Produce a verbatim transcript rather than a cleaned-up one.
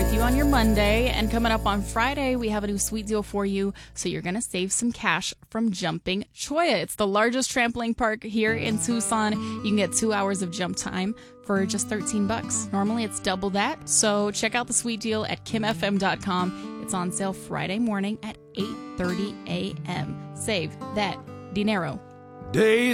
with you on your Monday. And coming up on Friday, we have a new sweet deal for you. So you're going to save some cash from Jumping Cholla. It's the largest trampoline park here in Tucson. You can get two hours of jump time for just thirteen bucks. Normally it's double that. So check out the sweet deal at kim f m dot com. It's on sale Friday morning at eight thirty a.m. Save that dinero. Days